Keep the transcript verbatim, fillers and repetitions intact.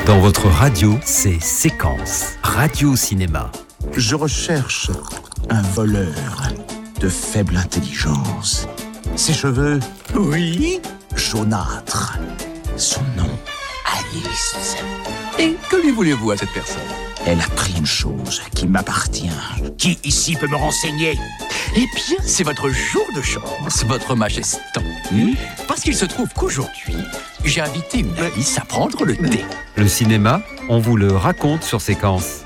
Dans votre radio, c'est Séquence, radio-cinéma. Je recherche un voleur de faible intelligence. Ses cheveux, Oui. jaunâtres. Son nom, Alice. Et que lui voulez-vous à cette personne? Elle a pris une chose qui m'appartient. Qui ici peut me renseigner? Eh bien, c'est votre jour de chance, votre majestant. Hmm? Parce qu'il se trouve qu'aujourd'hui, j'ai invité Alice à prendre le thé. Le cinéma, on vous le raconte sur Séquence.